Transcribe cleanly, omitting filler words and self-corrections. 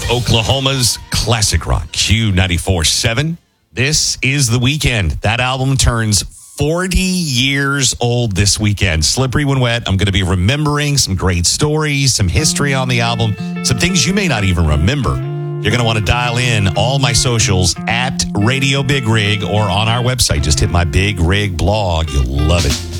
Oklahoma's classic rock, Q94.7. This is The Weeknd. That album turns 40 years old this weekend. Slippery When Wet. I'm going to be remembering some great stories, some history on the album, some things you may not even remember. You're going to want to dial in all my socials at Radio Big Rig or on our website. Just hit my Big Rig blog. You'll love it.